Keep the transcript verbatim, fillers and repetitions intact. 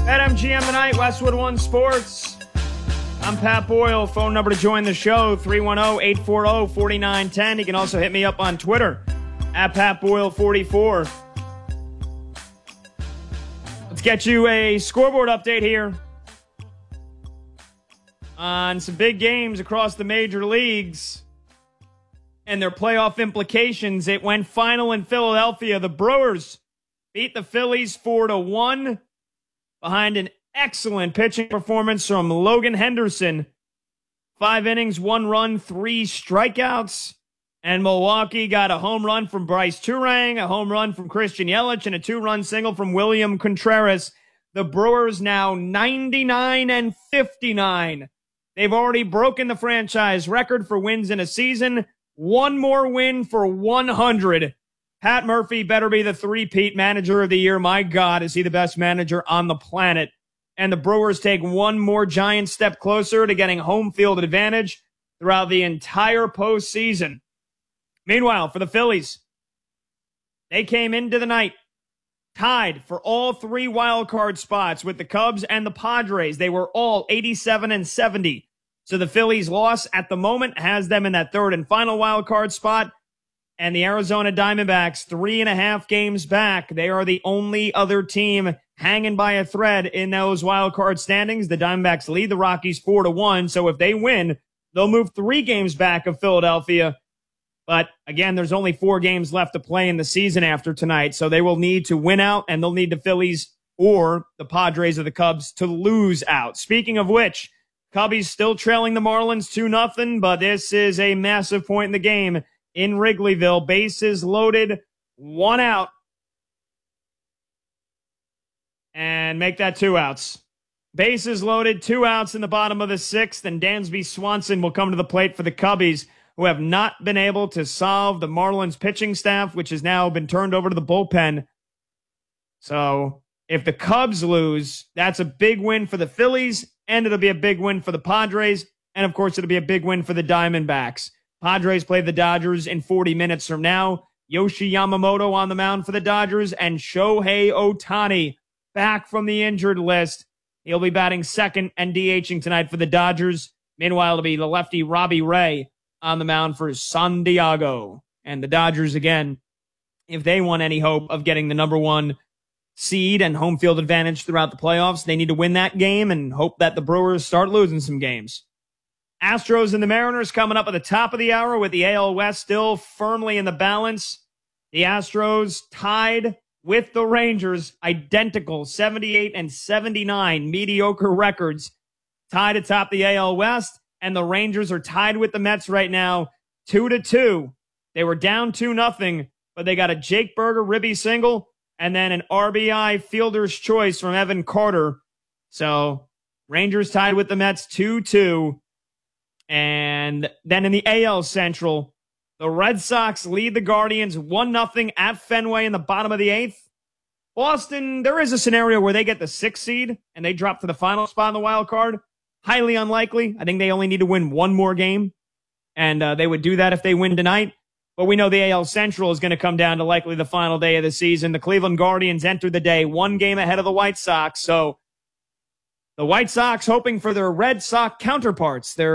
At M G M tonight, Westwood One Sports. I'm Pat Boyle. Phone number to join the show, three one zero, eight four zero, four nine one zero. You can also hit me up on Twitter, at Pat Boyle forty-four. Let's get you a scoreboard update here on some big games across the major leagues and their playoff implications. It went final in Philadelphia. The Brewers beat the Phillies four to one behind an excellent pitching performance from Logan Henderson. Five innings, one run, three strikeouts. And Milwaukee got a home run from Bryce Turang, a home run from Christian Yelich, and a two-run single from William Contreras. The Brewers now ninety-nine and fifty-nine. They've already broken the franchise record for wins in a season. One more win for one hundred. Pat Murphy better be the three-peat manager of the year. My God, is he the best manager on the planet. And the Brewers take one more giant step closer to getting home field advantage throughout the entire postseason. Meanwhile, for the Phillies, they came into the night tied for all three wild card spots with the Cubs and the Padres. They were all eighty-seven and seventy. So the Phillies' loss at the moment has them in that third and final wild card spot. And the Arizona Diamondbacks, three and a half games back. They are the only other team hanging by a thread in those wild card standings. The Diamondbacks lead the Rockies four to one. So if they win, they'll move three games back of Philadelphia. But again, there's only four games left to play in the season after tonight. So they will need to win out, and they'll need the Phillies or the Padres or the Cubs to lose out. Speaking of which, Cubbies still trailing the Marlins two nothing, but this is a massive point in the game. In Wrigleyville, bases loaded, one out, and make that two outs. Bases loaded, two outs in the bottom of the sixth, and Dansby Swanson will come to the plate for the Cubbies, who have not been able to solve the Marlins pitching staff, which has now been turned over to the bullpen. So if the Cubs lose, that's a big win for the Phillies, and it'll be a big win for the Padres, and of course it'll be a big win for the Diamondbacks. Padres play the Dodgers in forty minutes from now. Yoshi Yamamoto on the mound for the Dodgers, and Shohei Ohtani back from the injured list. He'll be batting second and DHing tonight for the Dodgers. Meanwhile, it'll be the lefty Robbie Ray on the mound for San Diego. And the Dodgers, again, if they want any hope of getting the number one seed and home field advantage throughout the playoffs, they need to win that game and hope that the Brewers start losing some games. Astros and the Mariners coming up at the top of the hour with the A L West still firmly in the balance. The Astros tied with the Rangers, identical seventy-eight and seventy-nine mediocre records, tied atop the A L West, and the Rangers are tied with the Mets right now, two to two. They were down two nothing, but they got a Jake Burger ribby single and then an R B I fielder's choice from Evan Carter. So Rangers tied with the Mets two two. And then in the A L Central, the Red Sox lead the Guardians one nothing at Fenway in the bottom of the eighth. Boston, there is a scenario where they get the sixth seed and they drop to the final spot in the wild card. Highly unlikely. I think they only need to win one more game, and uh, they would do that if they win tonight. But we know the A L Central is going to come down to likely the final day of the season. The Cleveland Guardians entered the day one game ahead of the White Sox, so the White Sox hoping for their Red Sox counterparts, their